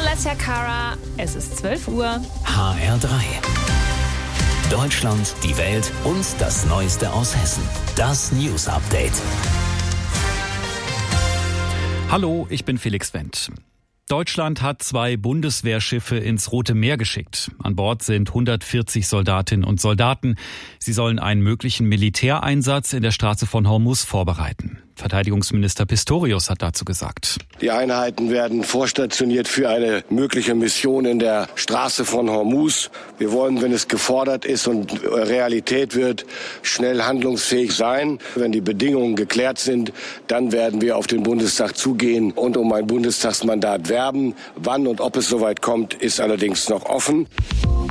Alessia Cara, es ist 12 Uhr. HR3. Deutschland, die Welt und das Neueste aus Hessen. Das News Update. Hallo, ich bin Felix Wendt. Deutschland hat 2 Bundeswehrschiffe ins Rote Meer geschickt. An Bord sind 140 Soldatinnen und Soldaten. Sie sollen einen möglichen Militäreinsatz in der Straße von Hormuz vorbereiten. Verteidigungsminister Pistorius hat dazu gesagt: Die Einheiten werden vorstationiert für eine mögliche Mission in der Straße von Hormuz. Wir wollen, wenn es gefordert ist und Realität wird, schnell handlungsfähig sein. Wenn die Bedingungen geklärt sind, dann werden wir auf den Bundestag zugehen und um ein Bundestagsmandat werben. Wann und ob es soweit kommt, ist allerdings noch offen.